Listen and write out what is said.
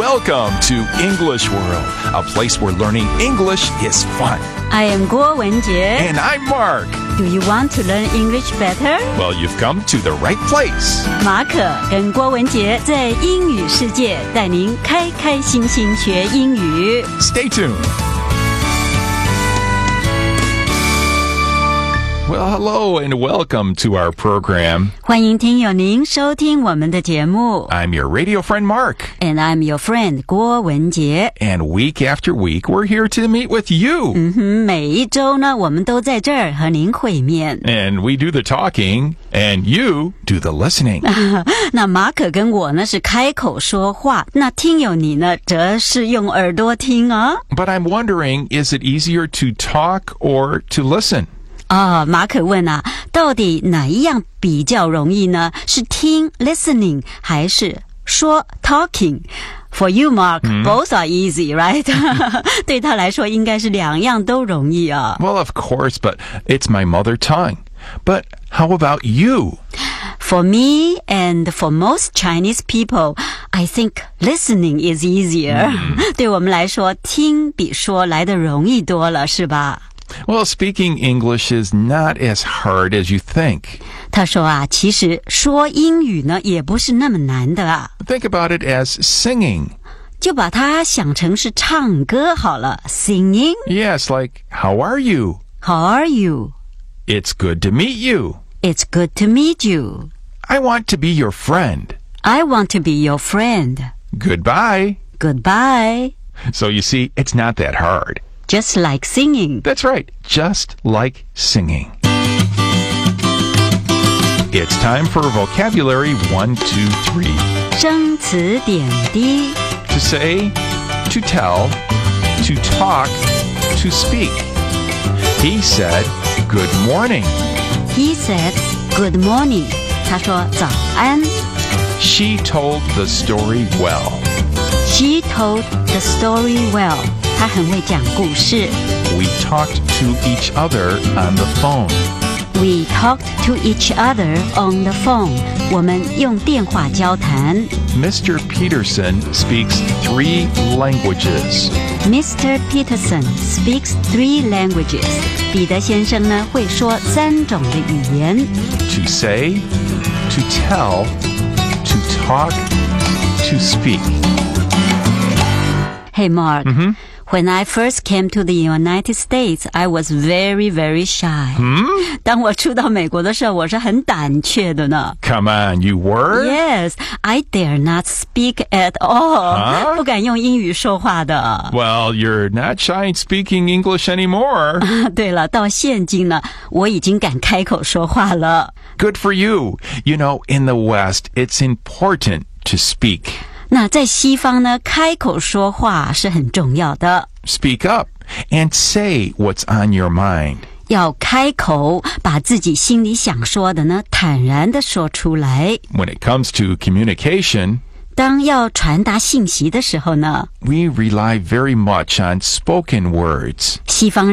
Welcome to English World, a place where learning English is fun. I am 郭文杰 And I'm Mark. Do you want to learn English better? Well, you've come to the right place. 马可跟郭文杰在英语世界带您开开心心学英语。 Stay tuned. Well, hello and welcome to our program. 欢迎听友您收听我们的节目。 I'm your radio friend, Mark. And I'm your friend 郭文杰。 And week after week, we're here to meet with you. 每一周呢，我们都在这儿和您会面。 And we do the talking, and you do the listening. 那马可跟我呢是开口说话，那听友你呢则是用耳朵听啊。 But I'm wondering, is it easier to talk or to listen? 马可问啊，到底哪一样比较容易呢？是听 listening 还是说 talking？ For you, Mark, both are easy, right? 对他来说应该是两样都容易啊。 Well, of course, but it's my mother tongue. But how about you? For me and for most Chinese people, I think listening is easier. 对我们来说，听比说来得容易多了，是吧？ Well, speaking English is not as hard as you think. 他说啊，其实说英语呢也不是那么难的啊。 Think about it as singing. 就把它想成是唱歌好了 ，singing. Yes, like, how are you? How are you? It's good to meet you. It's good to meet you. I want to be your friend. I want to be your friend. Goodbye. Goodbye. So you see, it's not that hard. Just like singing. That's right, just like singing. It's time for vocabulary 1, 2, 3. 生词点滴 To say, to tell, to talk, to speak. He said, good morning. He said, good morning. 他说早安。 She told the story well. She told the story well. 她很会讲故事。 We talked to each other on the phone. We talked to each other on the phone. 我们用电话交谈。 Mr. Peterson speaks 3 languages. Mr. Peterson speaks 3 languages. 彼得先生呢会说3种的语言。 To say, to tell, to talk, to speak. Hey Mark, when I first came to the United States, I was very, very shy. 当我初到美国的时候，我是很胆怯的呢。 Come on, you were? Yes, I dare not speak at all. 不敢用英语说话的。 Well, you're not shy in speaking English anymore. 对了，到现今呢，我已经敢开口说话了。 Good for you. You know, in the West, it's important to speak. 那在西方呢，开口说话是很重要的。 Speak up and say what's on your mind. 要开口，把自己心里想说的呢，坦然地说出来。 When it comes to communication, 当要传达信息的时候呢， we rely very much on spoken words. 西方